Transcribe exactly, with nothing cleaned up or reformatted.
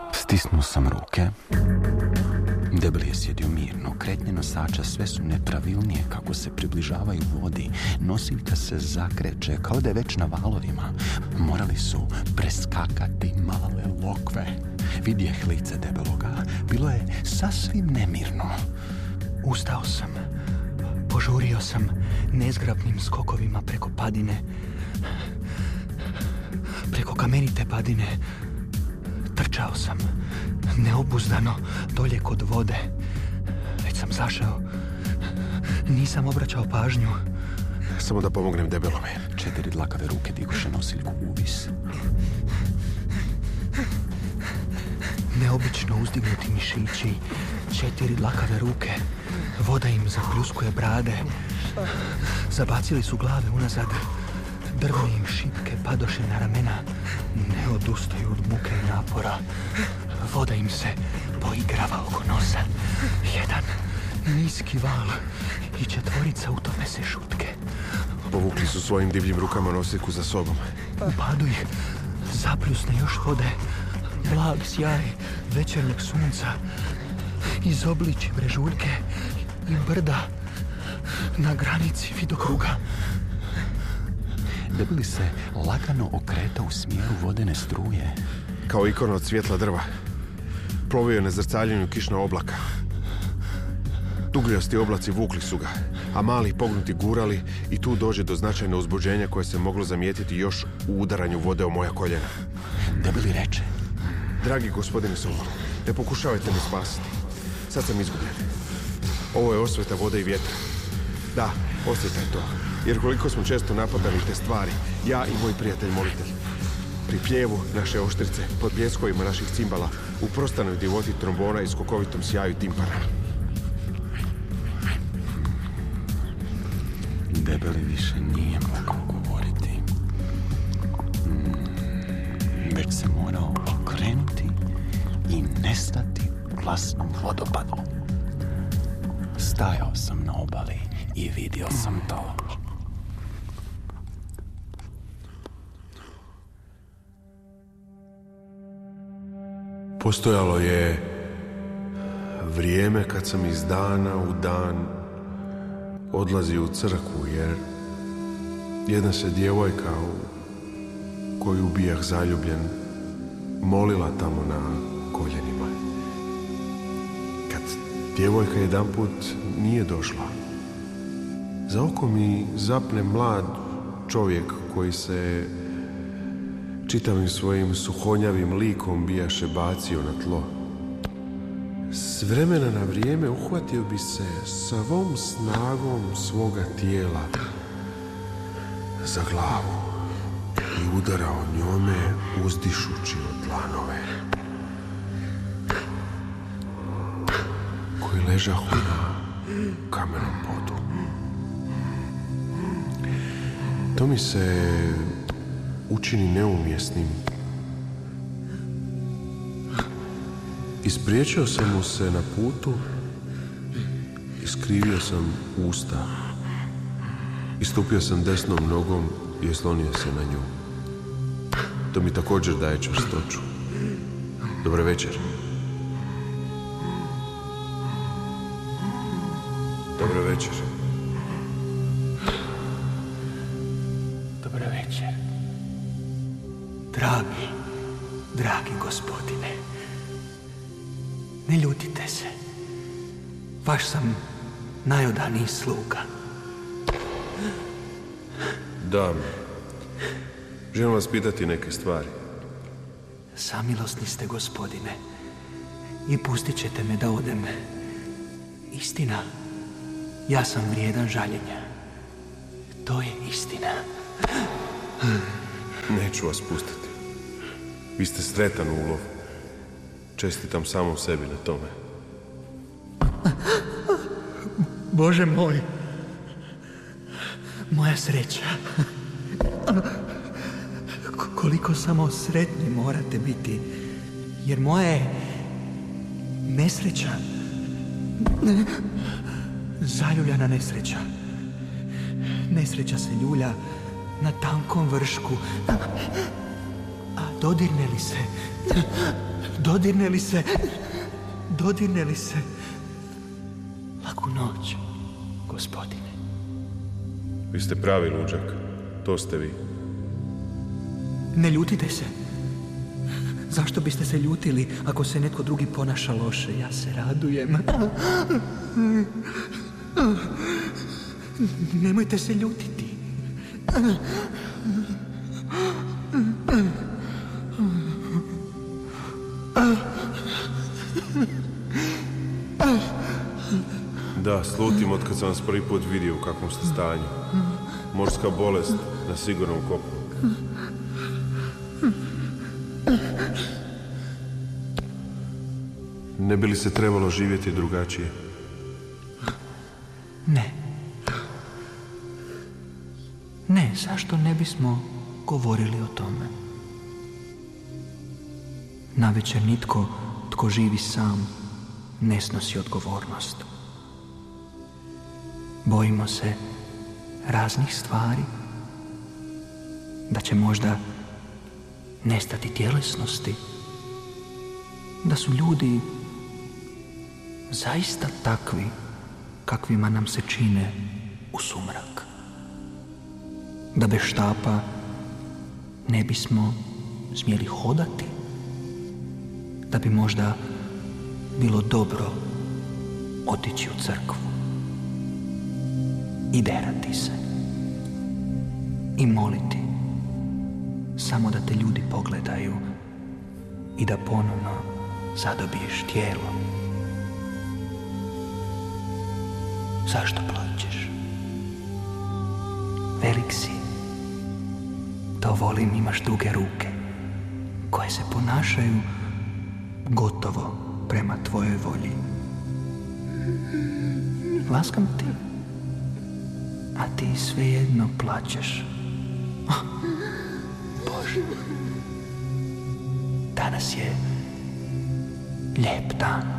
Stisnuo sam ruke. Debeli je sjedio mirno. Kretnje nosača sve su nepravilnije kako se približavaju vodi. Nosiljka se zakreće kao da je već na valovima. Morali su preskakati male lokve. Vidjeh lice debeloga. Bilo je sasvim nemirno. Ustao sam. Požurio sam nezgrapnim skokovima preko padine. Preko kamenite padine. Trčao sam neobuzdano dolje kod vode. Već sam zašao. Nisam obraćao pažnju. Samo da pomognem debelome. Četiri dlakave ruke diguše nosiljku uvis. Neobično uzdignuti mišići. Četiri dlakave ruke. Voda im zapljuskuje brade. Zabacili su glave unazad. Drvne im šipke padoše na ramena. Ne odustaju od muke i napora. Voda im se poigrava oko nosa. Jedan niski val i četvorica utome se šutke. Povukli su svojim divljim rukama nosiljku za sobom. U padu ih zapljusne još vode. Blag sjaj večernjeg sunca. Izobliči brežuljke i brda na granici vidokruga. Debeli se lagano okreta u smjeru vodene struje. Kao ikona od svjetla drva. Plovio je na zrcaljenju kišna oblaka. Dugljasti oblaci vukli su ga, a mali pognuti gurali i tu dođe do značajnog uzbuđenja koje se moglo zamijetiti još u udaranju vode o moja koljena. Debeli reče: Dragi gospodine Solo, ne pokušavajte me spasiti. Sad sam izgubljen. Ovo je osveta vode i vjetra. Da, osjetaj to. Jer koliko smo često napadali te stvari, ja i moj prijatelj molitelj. Pri pljevu naše oštrice, pod bljeskovima naših cimbala, u prostanoj divoti trombona i skokovitom sjaju timpana. Debeli više nije mogao govoriti. Hmm. Već se morao okrenuti i nestati u glasnom vodopadu. Stajao sam na obali i vidio sam to. Postojalo je vrijeme kad sam iz dana u dan odlazio u crkvu, jer jedna se djevojka u koju bijah zaljubljen molila tamo na koljenima. Kad djevojka jedanput nije došla, za oko mi zapne mlad čovjek koji se čitavim svojim suhonjavim likom bijaše bacio na tlo. S vremena na vrijeme uhvatio bi se svom snagom svoga tijela za glavu i udarao njome uzdišući od dlanove koji ležahu na kamenom podu. To mi se učini neumjesnim. Ispriječio sam mu se na putu, iskrivio sam usta, istupio sam desnom nogom i oslonio se na nju. To mi također daje čvrstoću. Dobar večer. Dobar večer. Dobar večer. Dragi, dragi gospodine, ne ljutite se. Vaš sam najodaniji sluga. Da, želim vas pitati neke stvari. Samilosni ste, gospodine, i pustit ćete me da odem. Istina, ja sam vrijedan žaljenja. To je istina. Neću vas pustiti. Vi ste sretan ulov. Čestitam samom sebi na tome. Bože moj, moja sreća. Koliko samo sretni morate biti, jer moja je nesreća, zaljuljana nesreća. Nesreća se ljulja na tankom vršku, a Dodirne li se? Dodirne li se? Dodirne li se? Laku noć, gospodine. Vi ste pravi luđak. To ste vi. Ne ljutite se. Zašto biste se ljutili ako se netko drugi ponaša loše? Ja se radujem. Nemojte se ljutiti. Da, slutim od kad sam vas prvi put vidio u kakvom ste stanju. Morska bolest na sigurnom kopu. Ne bi li se trebalo živjeti drugačije? Ne. Ne, zašto ne bismo govorili o tome? Navečer nitko tko živi sam ne snosi odgovornost. Bojimo se raznih stvari, da će možda nestati tjelesnosti, da su ljudi zaista takvi kakvima nam se čine u sumrak, da bez štapa ne bismo smjeli hodati, da bi možda bilo dobro otići u crkvu i derati se i moliti samo da te ljudi pogledaju i da ponovno zadobiješ tijelo. Zašto plačeš? Velik si. To volim, imaš duge ruke koje se ponašaju gotovo prema tvojoj volji. Laskam ti, a ti svejedno plačeš. Oh, Bože, danas je lijep dan.